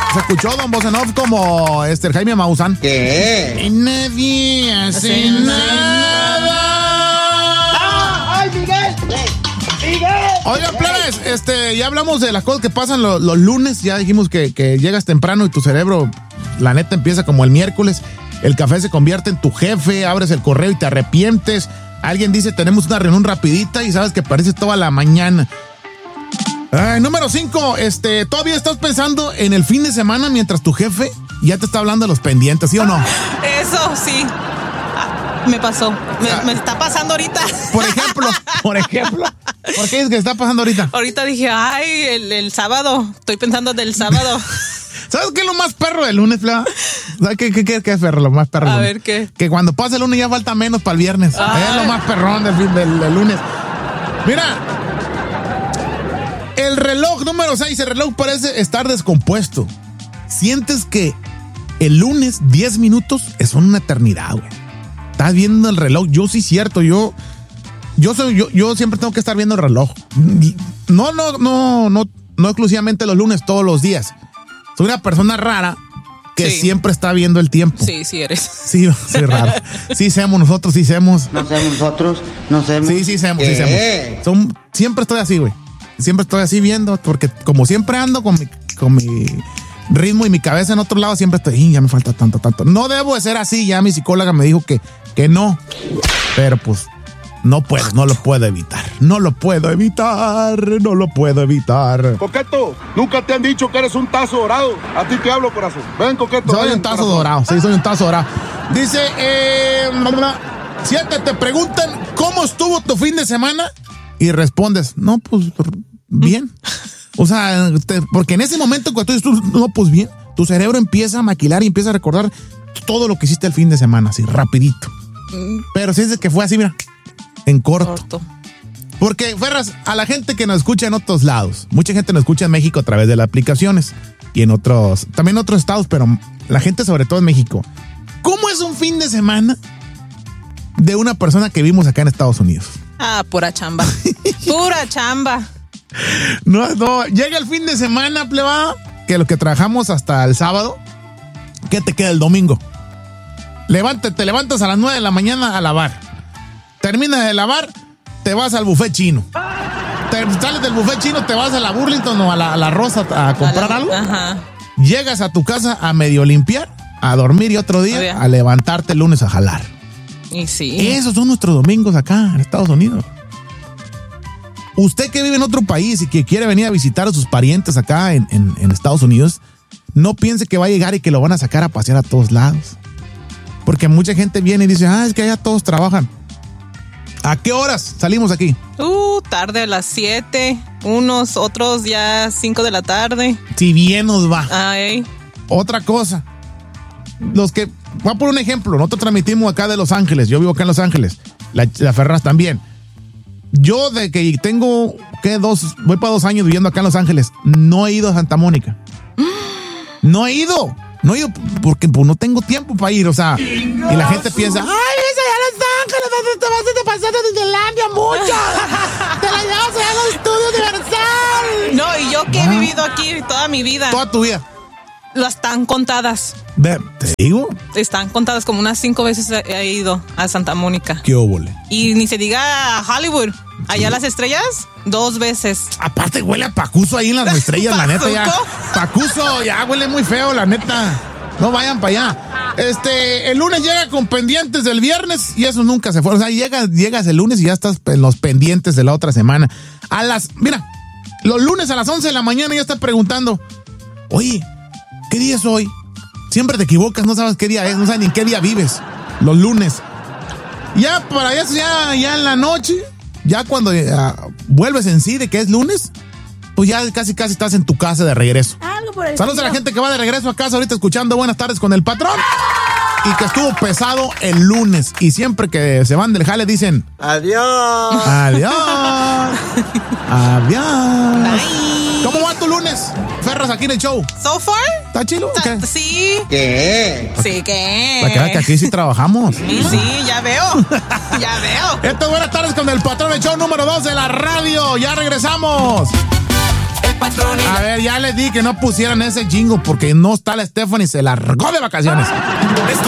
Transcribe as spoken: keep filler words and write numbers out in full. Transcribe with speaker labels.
Speaker 1: se escuchó Don Bosenov como este, el Jaime Maussan.
Speaker 2: ¿Qué?
Speaker 1: Y nadie hace nada.
Speaker 2: ¡Ah! ¡Ay, Miguel! ¡Miguel!
Speaker 1: Oigan, plebes, este, ya hablamos de las cosas que pasan los, los lunes. Ya dijimos que, que llegas temprano y tu cerebro, la neta, empieza como el miércoles. El café se convierte en tu jefe, abres el correo y te arrepientes. Alguien dice, tenemos una reunión rapidita y sabes que parece toda la mañana. Ay, número cinco, este, ¿todavía estás pensando en el fin de semana mientras tu jefe ya te está hablando de los pendientes, sí o no?
Speaker 3: Eso sí. Ah, me pasó. Me,
Speaker 1: Ah.
Speaker 3: me está pasando ahorita.
Speaker 1: Por ejemplo, por ejemplo. ¿Por qué es que está pasando ahorita?
Speaker 3: Ahorita dije, ay, el, el sábado. Estoy pensando del sábado.
Speaker 1: ¿Sabes qué es lo más perro del lunes, Flava? ¿Sabes qué, qué, qué, qué es perro? Lo más perro.
Speaker 3: A
Speaker 1: del
Speaker 3: ver,
Speaker 1: lunes?
Speaker 3: ¿qué?
Speaker 1: Que cuando pasa el lunes ya falta menos para el viernes.
Speaker 3: Ay.
Speaker 1: Es lo más perrón del, fin del, del lunes. Mira, el reloj número seis, el reloj parece estar descompuesto. Sientes que el lunes diez minutos es una eternidad, güey. Estás viendo el reloj. Yo sí, cierto, yo... Yo, soy, yo, yo siempre tengo que estar viendo el reloj. No, no, no, no, no exclusivamente los lunes, todos los días. Soy una persona rara que
Speaker 3: Sí.
Speaker 1: siempre está viendo el tiempo.
Speaker 3: Sí, sí eres.
Speaker 1: Sí, sí, raro. Sí, semos nosotros, sí, semos.
Speaker 2: No sabemos nosotros, no sabemos.
Speaker 1: Sí, sí, semos, sí,
Speaker 2: ¿Qué?
Speaker 1: semos. Son, siempre estoy así, güey. Siempre estoy así viendo, porque como siempre ando con mi, con mi ritmo y mi cabeza en otro lado, siempre estoy, "Ih, ya me falta tanto, tanto". No debo de ser así, ya mi psicóloga me dijo que, que no. Pero pues, no puedo, no lo puedo evitar. No lo puedo evitar, no lo puedo evitar.
Speaker 4: Coqueto, nunca te han dicho que eres un tazo dorado. A ti te hablo, corazón. Ven, Coqueto.
Speaker 1: Soy
Speaker 4: ven,
Speaker 1: un tazo
Speaker 4: corazón.
Speaker 1: dorado, sí, soy un tazo dorado. Dice, eh, bla, bla, bla. Siete, te preguntan cómo estuvo tu fin de semana y respondes, no, pues bien. O sea, te- porque en ese momento cuando tú dices, no, pues bien, tu cerebro empieza a maquilar y empieza a recordar todo lo que hiciste el fin de semana, así, rapidito. Pero si es de que fue así, mira, en corto.
Speaker 3: Corto.
Speaker 1: Porque, Ferras, a la gente que nos escucha en otros lados, mucha gente nos escucha en México a través de las aplicaciones y en otros, también en otros estados, pero la gente sobre todo en México. ¿Cómo es un fin de semana de una persona que vimos acá en Estados Unidos?
Speaker 3: Ah, pura chamba. Pura chamba.
Speaker 1: No, no, llega el fin de semana, plebada, que lo que trabajamos hasta el sábado, ¿qué te queda el domingo? Levántate, te levantas a las nueve de la mañana a lavar. Terminas de lavar, te vas al buffet chino. Te sales del buffet chino, te vas a la Burlington o a la, a la Rosa a comprar
Speaker 3: A la-
Speaker 1: algo.
Speaker 3: Ajá.
Speaker 1: Llegas a tu casa a medio limpiar, a dormir y otro día
Speaker 3: Obvio.
Speaker 1: a levantarte el lunes a jalar.
Speaker 3: Y sí.
Speaker 1: Esos son nuestros domingos acá en Estados Unidos. Usted que vive en otro país y que quiere venir a visitar a sus parientes acá en, en- en Estados Unidos, no piense que va a llegar y que lo van a sacar a pasear a todos lados. Porque mucha gente viene y dice, ah, es que allá todos trabajan. ¿A qué horas salimos aquí?
Speaker 3: Uh, tarde a las siete. Unos, otros ya cinco de la tarde.
Speaker 1: Si bien nos va.
Speaker 3: Ay.
Speaker 1: Otra cosa. Los que, voy a poner un ejemplo. Nosotros transmitimos acá de Los Ángeles. Yo vivo acá en Los Ángeles. La, la Ferraz también. Yo de que tengo, ¿qué? Dos, voy para dos años viviendo acá en Los Ángeles. No he ido a Santa Mónica. No he ido. No he ido porque pues, no tengo tiempo para ir. O sea, y la gente piensa, ay, ves allá a Los Ángeles, ¿dónde te vas a te pasar de Disneylandia mucho? Te la llevas allá a los estudios Universal.
Speaker 3: No, y yo que he
Speaker 1: Ah.
Speaker 3: vivido aquí toda mi vida,
Speaker 1: Toda tu vida.
Speaker 3: las están contadas.
Speaker 1: Ve, te digo,
Speaker 3: Están contadas, como unas cinco veces he he ido a Santa Mónica.
Speaker 1: qué óvole.
Speaker 3: Y ni se diga a Hollywood. Allá las estrellas, dos veces.
Speaker 1: Aparte huele a pacuso ahí en las estrellas, la neta ya. Pacuso, ya huele muy feo, la neta. No vayan para allá. Este, el lunes llega con pendientes del viernes y eso nunca se fue. O sea, llegas, llegas el lunes y ya estás en los pendientes de la otra semana. A las, mira, los lunes a las once de la mañana ya estás preguntando, oye, ¿qué día es hoy? Siempre te equivocas, no sabes qué día es, no sabes ni en qué día vives. Los lunes. Ya para eso, ya, ya en la noche, ya cuando uh, vuelves en sí de que es lunes, pues ya casi casi estás en tu casa de regreso.
Speaker 5: Algo por el
Speaker 1: Saludos a la gente que va de regreso a casa ahorita escuchando Buenas Tardes con el Patrón. Y que estuvo pesado el lunes. Y siempre que se van del jale dicen
Speaker 2: Adiós.
Speaker 1: adiós. Adiós.
Speaker 3: Bye.
Speaker 1: ¿Cómo va tu lunes? Ferras aquí en el show.
Speaker 3: So far,
Speaker 1: ¿Está chido? o qué?
Speaker 3: sí.
Speaker 2: ¿Qué?
Speaker 3: Sí, que.
Speaker 1: La cara que aquí sí trabajamos.
Speaker 3: Y sí, ya veo. Ya veo.
Speaker 1: Esto es Buenas Tardes con el Patrón, el show número dos de la radio. Ya regresamos.
Speaker 6: El
Speaker 5: patrón.
Speaker 1: A ver, ya les di que no pusieran ese jingo porque no está la Stephanie, se largó de vacaciones.